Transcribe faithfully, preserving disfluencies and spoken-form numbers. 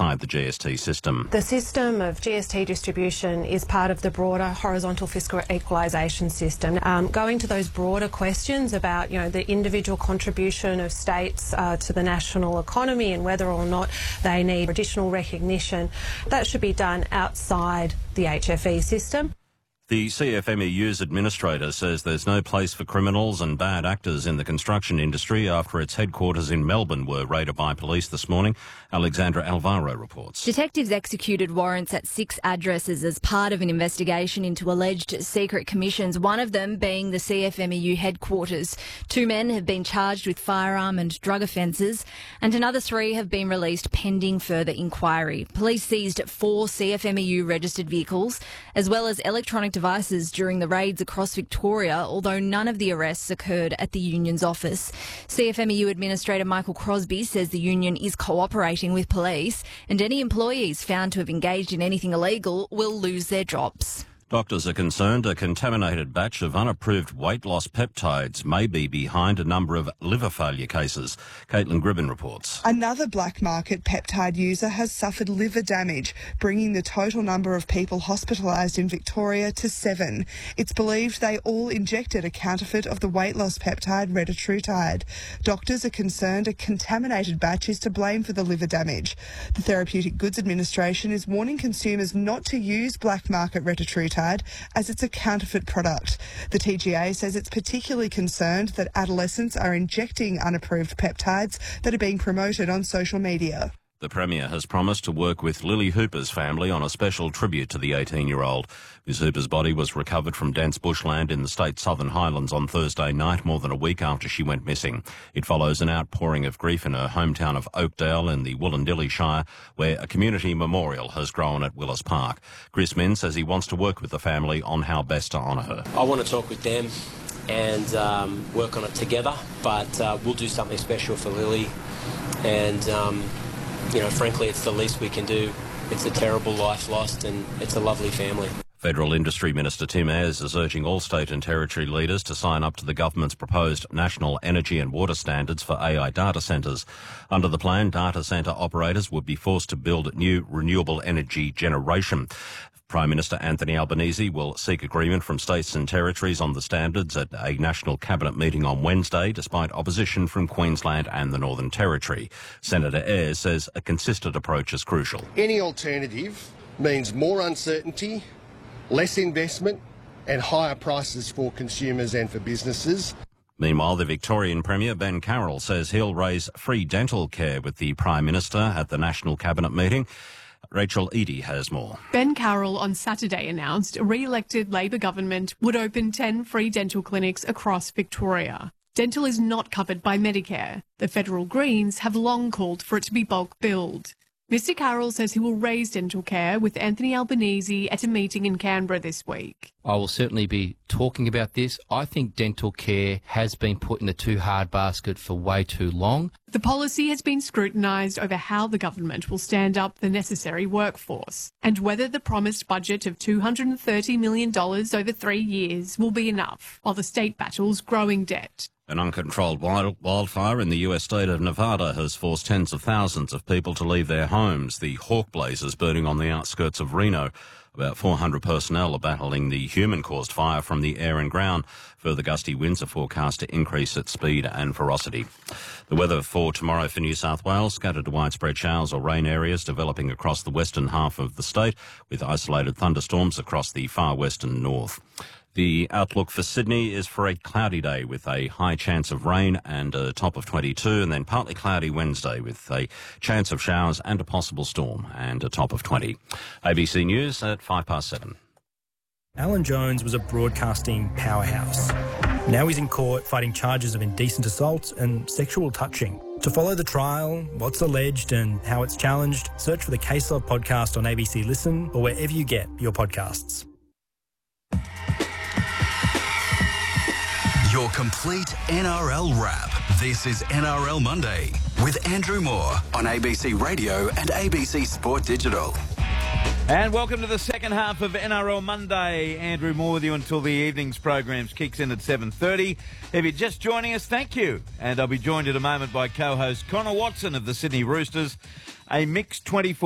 outside the G S T system. The system of G S T distribution is part of the broader horizontal fiscal equalisation system. Um, going to those broader questions about, you know, the individual contribution of states uh, to the national economy and whether or not they need additional recognition, that should be done outside the H F E system. The C F M E U's administrator says there's no place for criminals and bad actors in the construction industry after its headquarters in Melbourne were raided by police this morning. Alexandra Alvaro reports. Detectives executed warrants at six addresses as part of an investigation into alleged secret commissions, one of them being the C F M E U headquarters. Two men have been charged with firearm and drug offences, and another three have been released pending further inquiry. Police seized four C F M E U registered vehicles, as well as electronic devices during the raids across Victoria, although none of the arrests occurred at the union's office. C F M E U Administrator Michael Crosby says the union is cooperating with police, and any employees found to have engaged in anything illegal will lose their jobs. Doctors are concerned a contaminated batch of unapproved weight loss peptides may be behind a number of liver failure cases. Caitlin Gribben reports. Another black market peptide user has suffered liver damage, bringing the total number of people hospitalised in Victoria to seven. It's believed they all injected a counterfeit of the weight loss peptide retatrutide. Doctors are concerned a contaminated batch is to blame for the liver damage. The Therapeutic Goods Administration is warning consumers not to use black market retatrutide as it's a counterfeit product. The T G A says it's particularly concerned that adolescents are injecting unapproved peptides that are being promoted on social media. The Premier has promised to work with Lily Hooper's family on a special tribute to the eighteen-year-old. Miz Hooper's body was recovered from dense bushland in the state's Southern Highlands on Thursday night, more than a week after she went missing. It follows an outpouring of grief in her hometown of Oakdale in the Wollondilly Shire, where a community memorial has grown at Willis Park. Chris Min says he wants to work with the family on how best to honour her. I want to talk with them and um, work on it together, but uh, we'll do something special for Lily, and um, you know, frankly, it's the least we can do. It's a terrible life lost, and it's a lovely family. Federal Industry Minister Tim Ayres is urging all state and territory leaders to sign up to the government's proposed national energy and water standards for A I data centres. Under the plan, data centre operators would be forced to build new renewable energy generation. Prime Minister Anthony Albanese will seek agreement from states and territories on the standards at a National Cabinet meeting on Wednesday, despite opposition from Queensland and the Northern Territory. Senator Ayres says a consistent approach is crucial. Any alternative means more uncertainty, less investment and higher prices for consumers and for businesses. Meanwhile, the Victorian Premier, Ben Carroll, says he'll raise free dental care with the Prime Minister at the National Cabinet meeting. Rachel Eadie has more. Ben Carroll on Saturday announced a re-elected Labor government would open ten free dental clinics across Victoria. Dental is not covered by Medicare. The federal Greens have long called for it to be bulk billed. Mister Carroll says he will raise dental care with Anthony Albanese at a meeting in Canberra this week. I will certainly be talking about this. I think dental care has been put in the too hard basket for way too long. The policy has been scrutinised over how the government will stand up the necessary workforce and whether the promised budget of two hundred thirty million dollars over three years will be enough while the state battles growing debt. An uncontrolled wild, wildfire in the U S state of Nevada has forced tens of thousands of people to leave their homes. The hawk blaze is burning on the outskirts of Reno. About four hundred personnel are battling the human-caused fire from the air and ground. Further gusty winds are forecast to increase its speed and ferocity. The weather for tomorrow for New South Wales: scattered to widespread showers or rain areas developing across the western half of the state, with isolated thunderstorms across the far west and north. The outlook for Sydney is for a cloudy day with a high chance of rain and a top of twenty-two, and then partly cloudy Wednesday with a chance of showers and a possible storm and a top of twenty. A B C News at five past seven. Alan Jones was a broadcasting powerhouse. Now he's in court fighting charges of indecent assault and sexual touching. To follow the trial, what's alleged and how it's challenged, search for the Case Law podcast on A B C Listen or wherever you get your podcasts. Your complete N R L wrap. This is N R L Monday with Andrew Moore on A B C Radio and A B C Sport Digital. And welcome to the second half of N R L Monday. Andrew Moore with you until the evening's programs kicks in at seven thirty. If you're just joining us, thank you. And I'll be joined in a moment by co-host Connor Watson of the Sydney Roosters. A mixed twenty-four